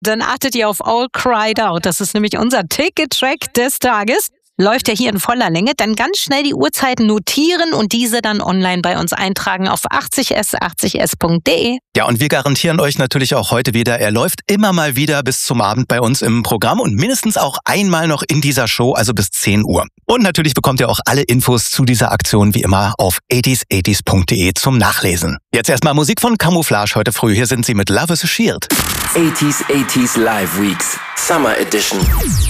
dann achtet ihr auf All Cried Out. Das ist nämlich unser Ticket-Track des Tages. Läuft ja hier in voller Länge, dann ganz schnell die Uhrzeiten notieren und diese dann online bei uns eintragen auf 80s80s.de. Ja, und wir garantieren euch natürlich auch heute wieder, er läuft immer mal wieder bis zum Abend bei uns im Programm und mindestens auch einmal noch in dieser Show, also bis 10 Uhr. Und natürlich bekommt ihr auch alle Infos zu dieser Aktion wie immer auf 80s80s.de zum Nachlesen. Jetzt erstmal Musik von Camouflage heute früh. Hier sind sie mit Love is a Shield. 80s Live Weeks Summer Edition.